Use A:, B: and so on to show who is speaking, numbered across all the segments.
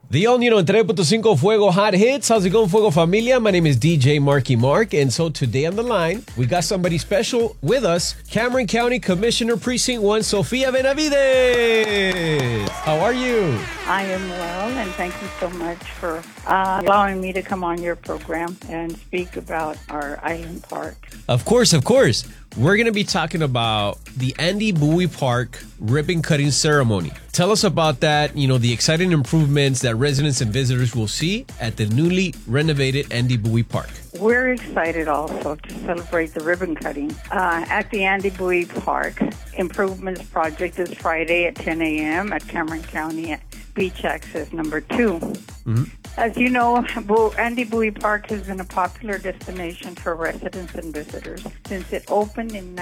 A: The all new 93.5 Fuego Hot Hits. How's it going, Fuego Familia? My name is DJ Marky Mark, and so today on the line, we got somebody special with us, Cameron County Commissioner Precinct 1, Sofia Benavides. How are you?
B: I am well, and thank you so much for allowing me to come on your program and speak about our island park.
A: Of course, of course. We're going to be talking about the Andy Bowie Park ribbon cutting ceremony. Tell us about that, the exciting improvements that residents and visitors will see at the newly renovated Andy Bowie Park.
B: We're excited also to celebrate the ribbon cutting at the Andy Bowie Park. Improvements project is Friday at 10 a.m. at Cameron County Beach Access number 2.
A: Mm-hmm.
B: As you know, Andy Bowie Park has been a popular destination for residents and visitors since it opened in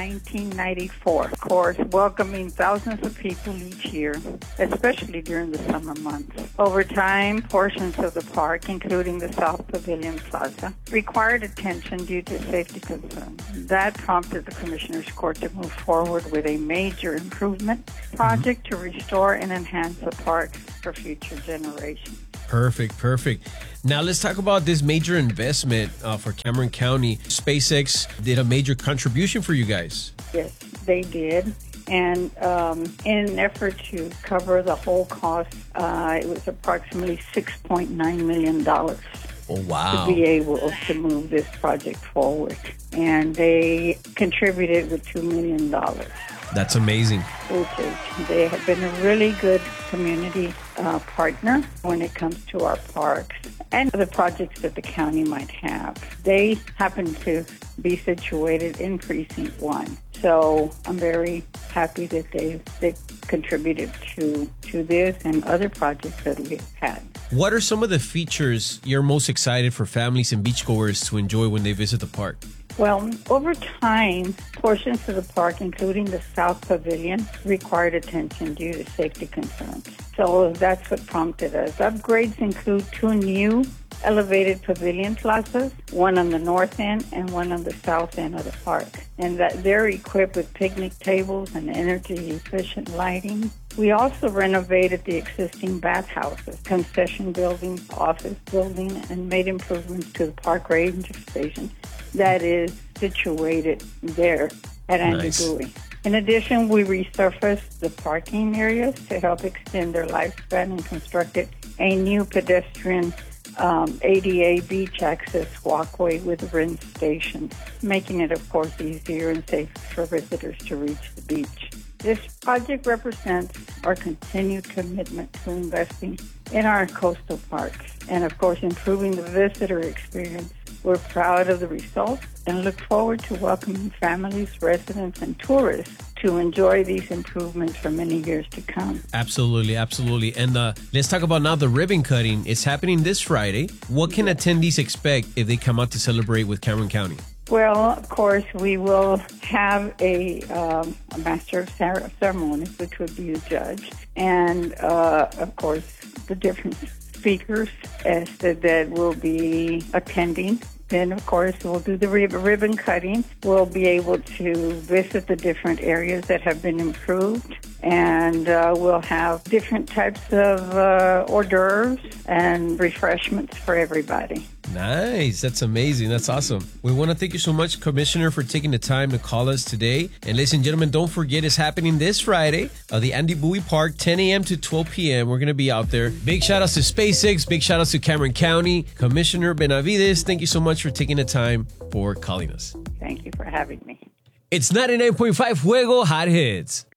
B: 1994. Of course, welcoming thousands of people each year, especially during the summer months. Over time, portions of the park, including the South Pavilion Plaza, required attention due to safety concerns. That prompted the Commissioner's Court to move forward with a major improvement project to restore and enhance the park for future generations.
A: Perfect. Now let's talk about this major investment for Cameron County. SpaceX did a major contribution for you guys.
B: Yes, they did. And in an effort to cover the whole cost, it was approximately $6.9 million.
A: Oh, wow.
B: To be able to move this project forward. And they contributed with $2 million.
A: That's amazing.
B: They have been a really good community partner when it comes to our parks and the projects that the county might have. They happen to be situated in Precinct 1. So I'm very happy that they contributed to this and other projects that we've had.
A: What are some of the features you're most excited for families and beachgoers to enjoy when they visit the park?
B: Well, over time, portions of the park, including the South Pavilion, required attention due to safety concerns. So that's what prompted us. Upgrades include 2 new elevated pavilion plazas, one on the north end and one on the south end of the park. And that they're equipped with picnic tables and energy-efficient lighting. We also renovated the existing bathhouses, concession building, office building, and made improvements to the park ranger station that is situated there at Andy Bowie. In addition, we resurfaced the parking areas to help extend their lifespan and constructed a new pedestrian ADA beach access walkway with rinse stations, making it, of course, easier and safer for visitors to reach the beach. This project represents our continued commitment to investing in our coastal parks and, of course, improving the visitor experience. We're proud of the results and look forward to welcoming families, residents, and tourists to enjoy these improvements for many years to come.
A: Absolutely. And let's talk about now the ribbon cutting. It's happening this Friday. What can attendees expect if they come out to celebrate with Cameron County?
B: Well, of course, we will have a master of ceremonies, which would be a judge, and, of course, the different speakers that will be attending. Then, of course, we'll do the ribbon cutting. We'll be able to visit the different areas that have been improved, and we'll have different types of hors d'oeuvres and refreshments for everybody.
A: Nice. That's amazing. That's awesome. We want to thank you so much, Commissioner, for taking the time to call us today. And ladies and gentlemen, don't forget it's happening this Friday at the Andy Bowie Park, 10 a.m. to 12 p.m. We're going to be out there. Big shout outs to SpaceX. Big shout outs to Cameron County. Commissioner Benavides, thank you so much for taking the time for calling us.
B: Thank you for having me.
A: It's 99.5 Fuego Hot Hits.